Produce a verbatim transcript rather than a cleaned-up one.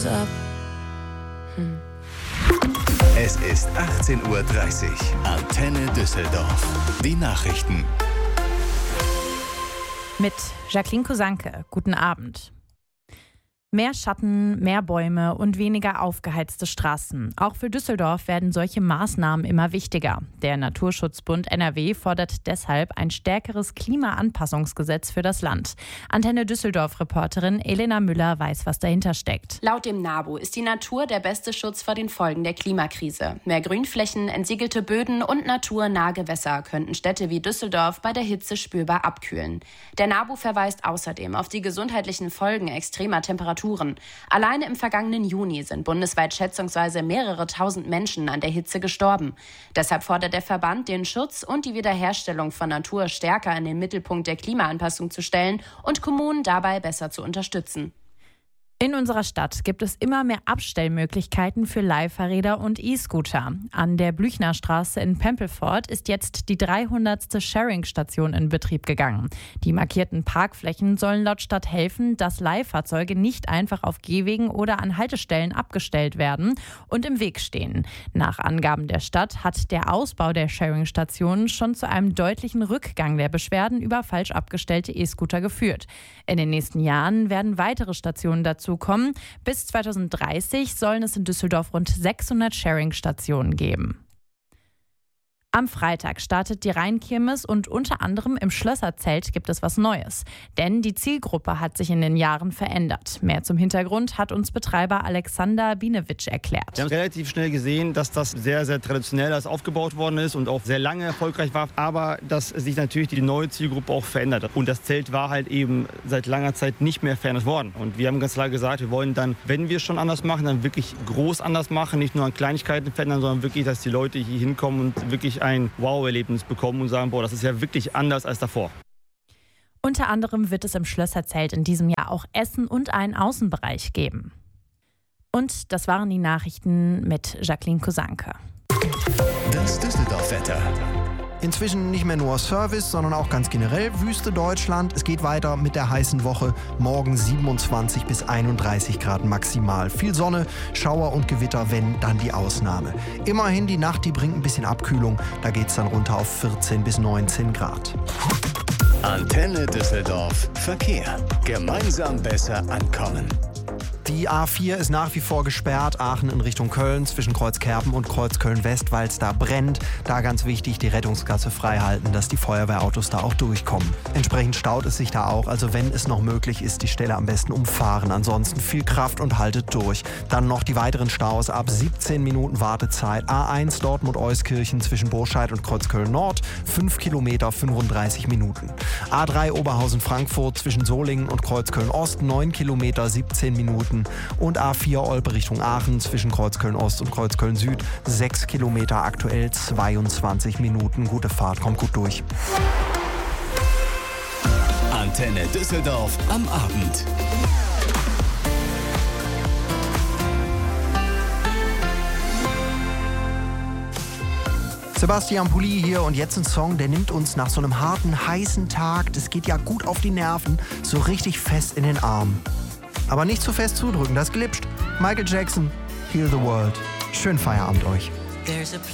what's up. Hm. Es ist achtzehn Uhr dreißig. Antenne Düsseldorf. Die Nachrichten. Mit Jacqueline Kusanke. Guten Abend. Mehr Schatten, mehr Bäume und weniger aufgeheizte Straßen. Auch für Düsseldorf werden solche Maßnahmen immer wichtiger. Der Naturschutzbund N R W fordert deshalb ein stärkeres Klimaanpassungsgesetz für das Land. Antenne Düsseldorf-Reporterin Elena Müller weiß, was dahinter steckt. Laut dem NABU ist die Natur der beste Schutz vor den Folgen der Klimakrise. Mehr Grünflächen, entsiegelte Böden und naturnahe Gewässer könnten Städte wie Düsseldorf bei der Hitze spürbar abkühlen. Der NABU verweist außerdem auf die gesundheitlichen Folgen extremer Temperaturen. Alleine im vergangenen Juni sind bundesweit schätzungsweise mehrere tausend Menschen an der Hitze gestorben. Deshalb fordert der Verband, den Schutz und die Wiederherstellung von Natur stärker in den Mittelpunkt der Klimaanpassung zu stellen und Kommunen dabei besser zu unterstützen. In unserer Stadt gibt es immer mehr Abstellmöglichkeiten für Leihfahrräder und E-Scooter. An der Blüchnerstraße in Pempelfort ist jetzt die dreihundertste Sharing-Station in Betrieb gegangen. Die markierten Parkflächen sollen laut Stadt helfen, dass Leihfahrzeuge nicht einfach auf Gehwegen oder an Haltestellen abgestellt werden und im Weg stehen. Nach Angaben der Stadt hat der Ausbau der Sharing-Stationen schon zu einem deutlichen Rückgang der Beschwerden über falsch abgestellte E-Scooter geführt. In den nächsten Jahren werden weitere Stationen dazu kommen. Bis zweitausenddreißig sollen es in Düsseldorf rund sechshundert Sharing-Stationen geben. Am Freitag startet die Rheinkirmes und unter anderem im Schlösserzelt gibt es was Neues. Denn die Zielgruppe hat sich in den Jahren verändert. Mehr zum Hintergrund hat uns Betreiber Alexander Bienewitsch erklärt. Wir haben relativ schnell gesehen, dass das sehr, sehr traditionell als aufgebaut worden ist und auch sehr lange erfolgreich war. Aber dass sich natürlich die neue Zielgruppe auch verändert hat. Und das Zelt war halt eben seit langer Zeit nicht mehr verändert worden. Und wir haben ganz klar gesagt, wir wollen dann, wenn wir schon anders machen, dann wirklich groß anders machen. Nicht nur an Kleinigkeiten verändern, sondern wirklich, dass die Leute hier hinkommen und wirklich ein Wow-Erlebnis bekommen und sagen, boah, das ist ja wirklich anders als davor. Unter anderem wird es im Schlösserzelt in diesem Jahr auch Essen und einen Außenbereich geben. Und das waren die Nachrichten mit Jacqueline Kusanke. Das Düsseldorf-Wetter. Inzwischen nicht mehr nur Service, sondern auch ganz generell Wüste Deutschland. Es geht weiter mit der heißen Woche. Morgen siebenundzwanzig bis einunddreißig Grad maximal. Viel Sonne, Schauer und Gewitter, wenn dann die Ausnahme. Immerhin die Nacht, die bringt ein bisschen Abkühlung. Da geht es dann runter auf vierzehn bis neunzehn Grad. Antenne Düsseldorf. Verkehr. Gemeinsam besser ankommen. Die A vier ist nach wie vor gesperrt, Aachen in Richtung Köln, zwischen Kreuzkerpen und Kreuzköln-West, weil es da brennt. Da ganz wichtig, die Rettungsgasse frei halten, dass die Feuerwehrautos da auch durchkommen. Entsprechend staut es sich da auch, also wenn es noch möglich ist, die Stelle am besten umfahren. Ansonsten viel Kraft und haltet durch. Dann noch die weiteren Staus ab siebzehn Minuten Wartezeit. A eins Dortmund-Euskirchen zwischen Burscheid und Kreuzköln-Nord, fünf Kilometer, fünfunddreißig Minuten. A drei Oberhausen-Frankfurt zwischen Solingen und Kreuzköln-Ost, neun Kilometer, siebzehn Minuten. Und A vier Olpe Richtung Aachen zwischen Kreuzköln-Ost und Kreuzköln-Süd, sechs Kilometer, aktuell zweiundzwanzig Minuten. Gute Fahrt, kommt gut durch. Antenne Düsseldorf am Abend. Sebastian Pulli hier und jetzt ein Song, der nimmt uns nach so einem harten, heißen Tag, das geht ja gut auf die Nerven, so richtig fest in den Arm. Aber nicht zu fest zudrücken, das glitscht. Michael Jackson, Heal the World. Schönen Feierabend euch. There's a